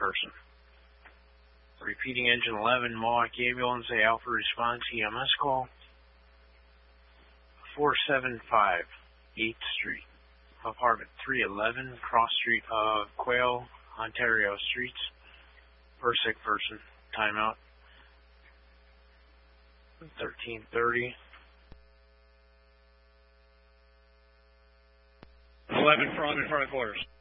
person. Repeating engine 11, Mohawk Ambulance, Alpha Response, EMS call. 475 8th Street, apartment 311, cross street of Quail, Ontario Streets. First sick person, timeout. 13:30. 11 from in front of quarters.